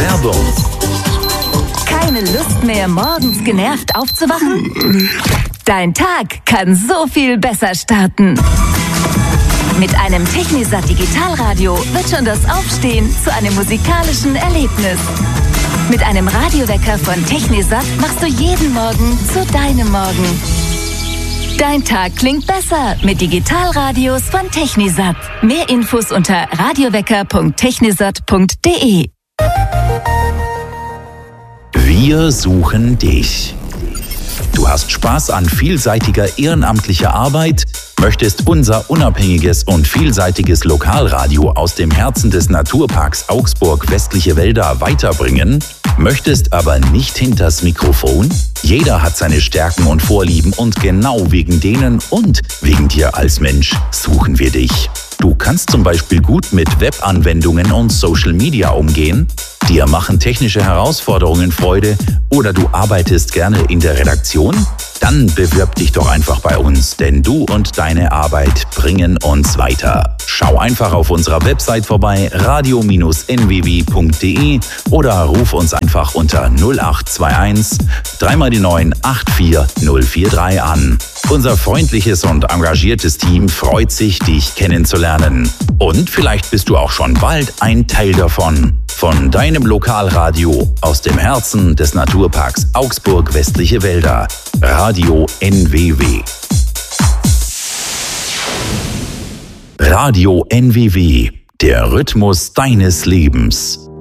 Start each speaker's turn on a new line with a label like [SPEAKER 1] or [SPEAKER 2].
[SPEAKER 1] Werbung.
[SPEAKER 2] Keine Lust mehr, morgens genervt aufzuwachen? Dein Tag kann so viel besser starten. Mit einem Technisat Digitalradio wird schon das Aufstehen zu einem musikalischen Erlebnis. Mit einem Radiowecker von Technisat machst du jeden Morgen zu deinem Morgen. Dein Tag klingt besser mit Digitalradios von Technisat. Mehr Infos unter radiowecker.technisat.de.
[SPEAKER 1] Wir suchen dich. Du hast Spaß an vielseitiger ehrenamtlicher Arbeit, möchtest unser unabhängiges und vielseitiges Lokalradio aus dem Herzen des Naturparks Augsburg Westliche Wälder weiterbringen, möchtest aber nicht hinters Mikrofon? Jeder hat seine Stärken und Vorlieben und genau wegen denen und wegen dir als Mensch suchen wir dich. Du kannst zum Beispiel gut mit Webanwendungen und Social Media umgehen. Dir machen technische Herausforderungen Freude oder du arbeitest gerne in der Redaktion? Dann bewirb dich doch einfach bei uns, denn du und deine Arbeit bringen uns weiter. Schau einfach auf unserer Website vorbei, radio-nww.de oder ruf uns einfach unter 0821 3 die 9 84043 an. Unser freundliches und engagiertes Team freut sich, dich kennenzulernen. Und vielleicht bist du auch schon bald ein Teil davon. Von deinem Lokalradio aus dem Herzen des Naturparks Augsburg Westliche Wälder. Radio NWW. Radio NWW. Der Rhythmus deines Lebens.